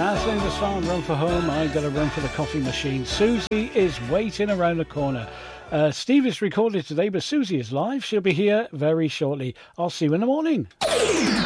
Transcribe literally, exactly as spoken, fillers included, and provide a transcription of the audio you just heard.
Dazzling the Star, Run for Home. I got to run for the coffee machine. Susie is waiting around the corner. Uh, Steve is recorded today, but Susie is live. She'll be here very shortly. I'll see you in the morning.